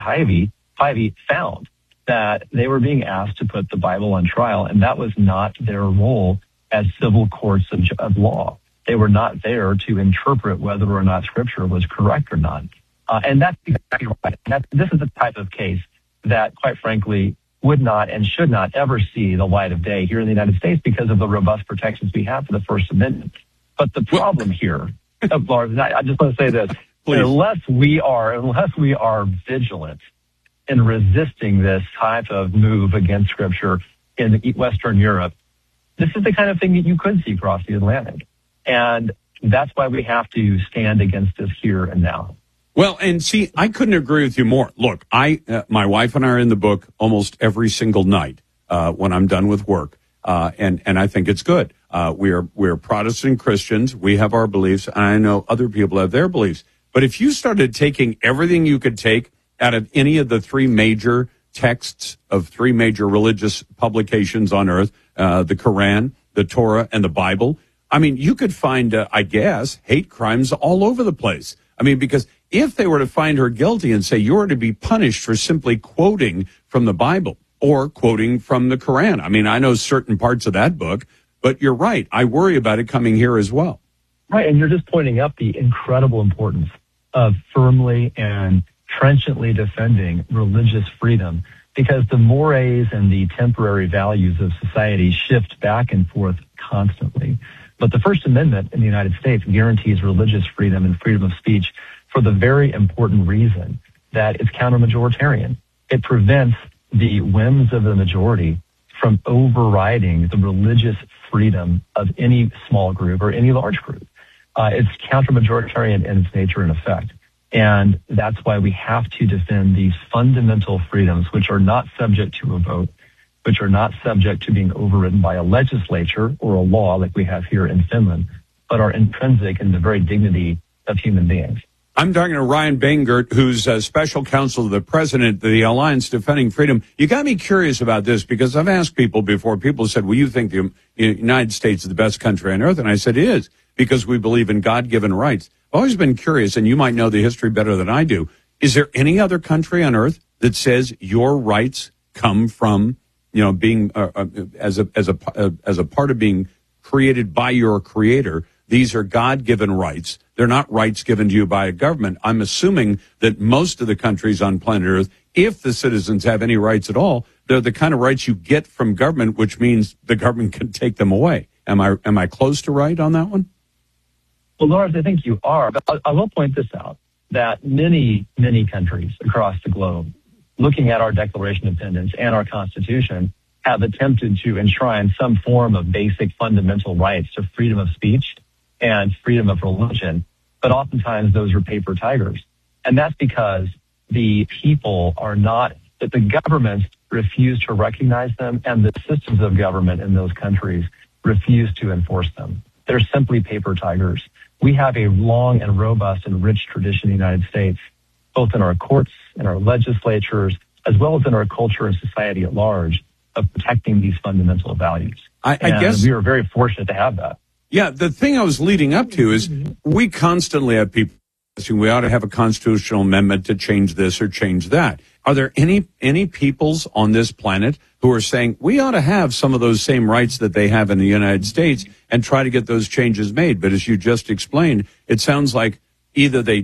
Fyvie found that they were being asked to put the Bible on trial, and that was not their role as civil courts of law. They were not there to interpret whether or not Scripture was correct or not. And that's exactly right. This is the type of case that, quite frankly, would not and should not ever see the light of day here in the United States because of the robust protections we have for the First Amendment. But the problem here, Lars, I just want to say this, unless we are vigilant in resisting this type of move against Scripture in Western Europe, this is the kind of thing that you could see across the Atlantic. And that's why we have to stand against this here and now. Well, and see, I couldn't agree with you more. Look, my wife and I are in the book almost every single night when I'm done with work, and I think it's good. We're Protestant Christians. We have our beliefs, and I know other people have their beliefs. But if you started taking everything you could take out of any of the three major texts of three major religious publications on earth, the Quran, the Torah, and the Bible, I mean, you could find, I guess, hate crimes all over the place. I mean, because if they were to find her guilty and say you're to be punished for simply quoting from the Bible or quoting from the Quran, I mean, I know certain parts of that book, but you're right. I worry about it coming here as well. Right, and you're just pointing up the incredible importance of firmly and trenchantly defending religious freedom, because the mores and the temporary values of society shift back and forth constantly. But the First Amendment in the United States guarantees religious freedom and freedom of speech for the very important reason that it's counter-majoritarian. It prevents the whims of the majority from overriding the religious freedom of any small group or any large group. It's counter-majoritarian in its nature and effect. And that's why we have to defend these fundamental freedoms, which are not subject to a vote, which are not subject to being overridden by a legislature or a law like we have here in Finland, but are intrinsic in the very dignity of human beings. I'm talking to Ryan Bangert, who's a special counsel to the president of the Alliance Defending Freedom. You got me curious about this because I've asked people before. People said, well, you think the United States is the best country on earth? And I said, it is, because we believe in God-given rights. I've always been curious, and you might know the history better than I do. Is there any other country on earth that says your rights come from, you know, being as a part of being created by your creator? These are God-given rights. They're not rights given to you by a government. I'm assuming that most of the countries on planet Earth, if the citizens have any rights at all, they're the kind of rights you get from government, which means the government can take them away. Am I close to right on that one? Well, Lars, I think you are. But I will point this out, that many, many countries across the globe, looking at our Declaration of Independence and our Constitution, have attempted to enshrine some form of basic fundamental rights to freedom of speech and freedom of religion. But oftentimes those are paper tigers. And that's because the people are not, that the governments refuse to recognize them, and the systems of government in those countries refuse to enforce them. They're simply paper tigers. We have a long and robust and rich tradition in the United States, both in our courts, in our legislatures, as well as in our culture and society at large, of protecting these fundamental values. I guess we are very fortunate to have that. Yeah, the thing I was leading up to is we constantly have people saying we ought to have a constitutional amendment to change this or change that. Are there any peoples on this planet who are saying we ought to have some of those same rights that they have in the United States and try to get those changes made? But as you just explained, it sounds like either they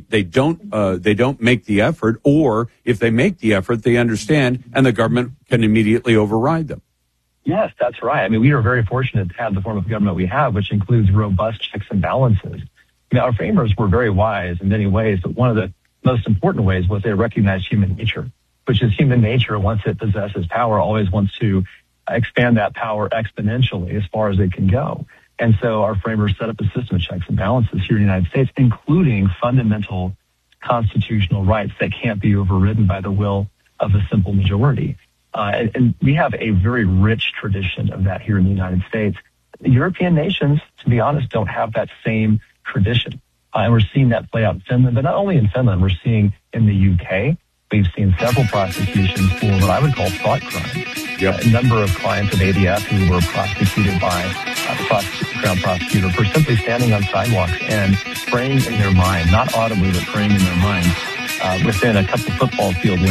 don't make the effort, or if they make the effort, they understand and the government can immediately override them. Yes, that's right. I mean, we are very fortunate to have the form of government we have, which includes robust checks and balances. I mean, our framers were very wise in many ways, but one of the most important ways was they recognized human nature, which is human nature, once it possesses power, always wants to expand that power exponentially as far as it can go. And so our framers set up a system of checks and balances here in the United States, including fundamental constitutional rights that can't be overridden by the will of a simple majority. And we have a very rich tradition of that here in the United States. The European nations, to be honest, don't have that same tradition. And we're seeing that play out in Finland, but not only in Finland, we're seeing in the UK. We've seen several prosecutions for what I would call thought crimes. Yep. A number of clients of ADF who were prosecuted by the Crown Prosecutor for simply standing on sidewalks and praying in their mind, not audibly, but praying in their mind within a couple football field